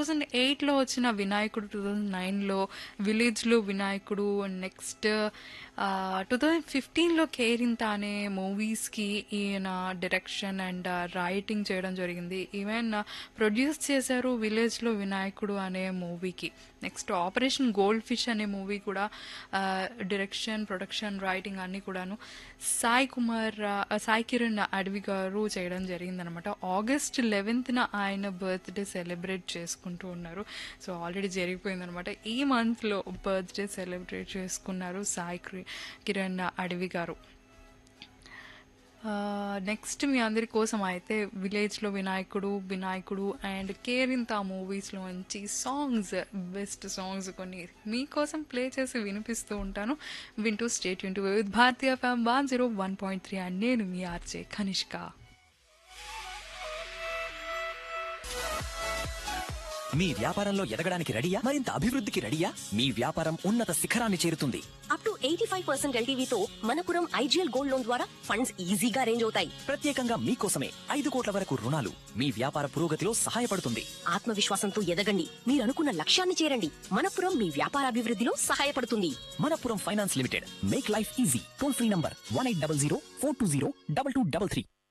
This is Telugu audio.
2008లో వచ్చిన వినాయకుడు, 2009లో విలేజ్లో వినాయకుడు, అండ్ నెక్స్ట్ 2015లో కేరింత అనే మూవీస్కి ఈయన డైరెక్షన్ అండ్ రైటింగ్ చేయడం జరిగింది. ఈవెన్ ప్రొడ్యూస్ చేశారు విలేజ్లో వినాయకుడు అనే మూవీకి. నెక్స్ట్ ఆపరేషన్ గోల్డ్ ఫిష్ అనే మూవీ కూడా డైరెక్షన్, ప్రొడక్షన్, రైటింగ్ అన్నీ కూడాను సాయి కిరణ్ అడవి గారు చేయడం జరిగిందనమాట. ఆగస్ట్ 11న ఆయన బర్త్డే సెలబ్రేట్ చేసుకుంటూ ఉన్నారు. So already జరిగిపోయిందనమాట. ఈ మంత్లో బర్త్డే సెలబ్రేట్ చేసుకున్నారు కిరణ్ అడవి గారు. నెక్స్ట్ మీ అందరి కోసం అయితే విలేజ్లో వినాయకుడు అండ్ కేరింత మూవీస్లో నుంచి బెస్ట్ సాంగ్స్ కొన్ని మీకోసం ప్లే చేసి వినిపిస్తూ ఉంటాను. వింటూ స్టేట్ వింటూ విత్ భారతీయ FM 101.3 అండ్ నేను మీ ఆర్జే కనిష్క. మీ వ్యాపారంలో ఎదగడానికి రెడీయా? మరింత అభివృద్ధికి రెడీయా? మీ వ్యాపారం ఉన్నత శిఖరాన్ని చేరుతుంది. Up to 85% ఎల్టీవీతో Manappuram IGL gold loan ద్వారా ఫండ్స్ ఈజీగా అరేంజ్ అవుతాయి. ప్రత్యేకంగా మీకోసమే 5 కోట్ల వరకు రుణాలు మీ వ్యాపార పురోగతిలో సహాయపడుతుంది. ఆత్మవిశ్వాసంతో ఎదగండి, మీరు అనుకున్న లక్ష్యాన్ని చేరండి. మనపురం మీ వ్యాపార అభివృద్ధిలో సహాయపడుతుంది. Manappuram finance limited, make life easy. Toll free number 1800 420 2233.